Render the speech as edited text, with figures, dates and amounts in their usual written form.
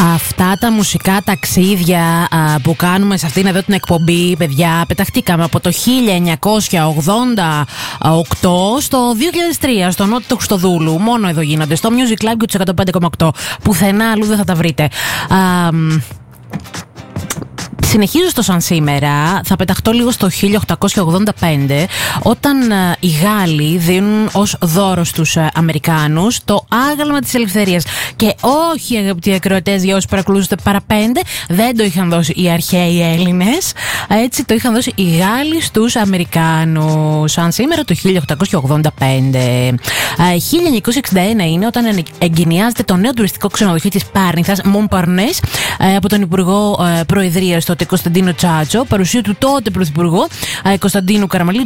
Αυτά τα μουσικά ταξίδια που κάνουμε σε αυτήν εδώ την εκπομπή, παιδιά, πεταχτήκαμε από το 1988 στο 2003 στο Νότιο του Χριστοδούλου. Μόνο εδώ γίνονται, στο Music Club και του 105,8. Πουθενά αλλού δεν θα τα βρείτε. Συνεχίζω στο σαν σήμερα, θα πεταχτώ λίγο στο 1885, όταν οι Γάλλοι δίνουν ως δώρο στους Αμερικάνους το άγαλμα της ελευθερίας. Και όχι, αγαπητοί ακροατές, για όσους παρακολουθούσατε παραπέντε, δεν το είχαν δώσει οι αρχαίοι Έλληνες, έτσι το είχαν δώσει οι Γάλλοι στους Αμερικάνους. Σαν σήμερα το 1885. 1961 είναι όταν εγκαινιάζεται το νέο τουριστικό ξενοδοχείο της Πάρνηθας, Montparnasse, από τον Υπουργό Προεδρίας τότε Κωνσταντίνο Τσάτσο, παρουσία του τότε Πρωθυπουργού Κωνσταντίνου Καραμαλή,